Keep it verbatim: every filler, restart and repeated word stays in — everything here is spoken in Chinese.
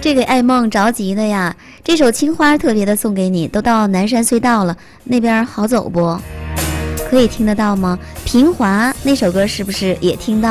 是给爱梦着急的呀。这首青花特别的送给你，都到南山隧道了，那边好走不？可以听得到吗？平华那首歌是不是也听到？